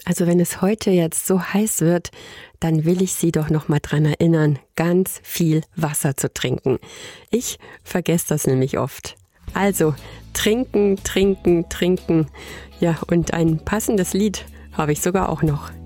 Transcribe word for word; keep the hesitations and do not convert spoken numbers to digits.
Also wenn es heute jetzt so heiß wird, dann will ich Sie doch noch mal dran erinnern, ganz viel Wasser zu trinken. Ich vergesse das nämlich oft. Also trinken, trinken, trinken. Ja, und ein passendes Lied habe ich sogar auch noch.